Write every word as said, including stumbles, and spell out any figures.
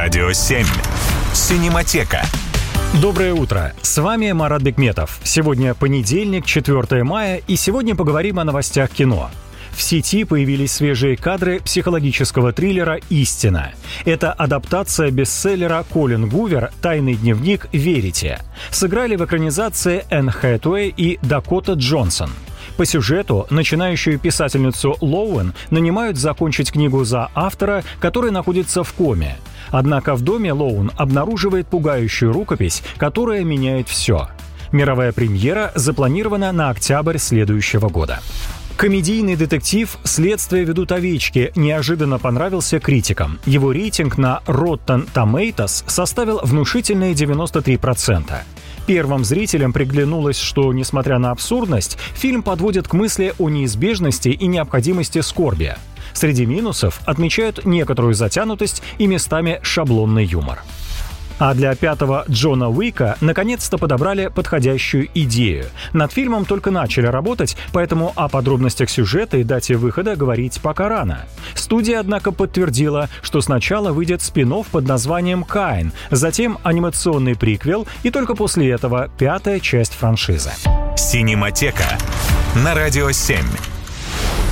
Радио семь. Синематека. Доброе утро, с вами Марат Бекметов. Сегодня понедельник, четвёртое мая, и сегодня поговорим о новостях кино. В сети появились свежие кадры психологического триллера «Истина». Это адаптация бестселлера Колин Гувер «Тайный дневник Верити». Сыграли в экранизации Энн Хэтэуэй и Дакота Джонсон. По сюжету начинающую писательницу Лоуэн нанимают закончить книгу за автора, который находится в коме. Однако в доме Лоуэн обнаруживает пугающую рукопись, которая меняет все. Мировая премьера запланирована на октябрь следующего года. Комедийный детектив «Следствие ведут овечки» неожиданно понравился критикам. Его рейтинг на Rotten Tomatoes составил внушительные девяносто три процента. Первым зрителям приглянулось, что, несмотря на абсурдность, фильм подводит к мысли о неизбежности и необходимости скорби. Среди минусов отмечают некоторую затянутость и местами шаблонный юмор. А для пятого Джона Уика наконец-то подобрали подходящую идею. Над фильмом только начали работать, поэтому о подробностях сюжета и дате выхода говорить пока рано. Студия, однако, подтвердила, что сначала выйдет спин-офф под названием «Каин», затем анимационный приквел и только после этого пятая часть франшизы. Синематека на Радио семь.